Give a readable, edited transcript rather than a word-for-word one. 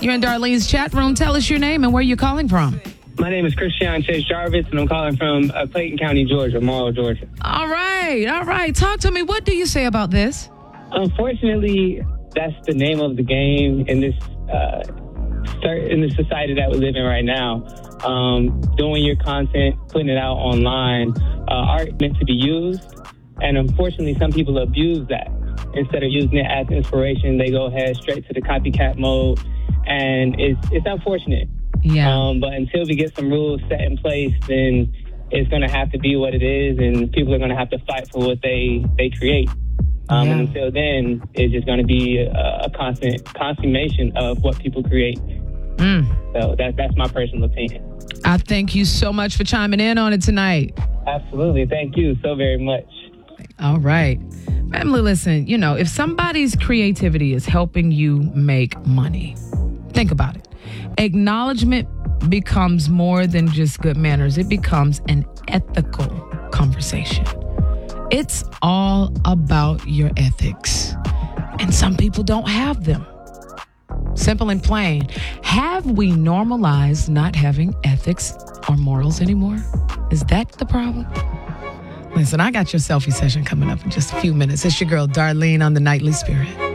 You're in Darlene's chat room. Tell us your name and where you're calling from. My name is Christian Chase Jarvis, and I'm calling from Clayton County, Georgia, Morrow, Georgia. All right. Talk to me. What do you say about this? Unfortunately, that's the name of the game in this society that we live in right now. Doing your content, putting it out online, art meant to be used, and unfortunately, some people abuse that. Instead of using it as inspiration, they go ahead straight to the copycat mode, and it's unfortunate. Yeah. But until we get some rules set in place, then it's going to have to be what it is, and people are going to have to fight for what they create. And until then, it's just going to be a constant consummation of what people create. So that's my personal opinion. I thank you so much for chiming in on it tonight. Absolutely. Thank you so very much. All right. Family, listen, if somebody's creativity is helping you make money, think about it. Acknowledgement becomes more than just good manners. It becomes an ethical conversation. It's all about your ethics. And some people don't have them. Simple and plain. Have we normalized not having ethics or morals anymore? Is that the problem? Listen, I got your selfie session coming up in just a few minutes. It's your girl, Darlene, on the Nightly Spirit.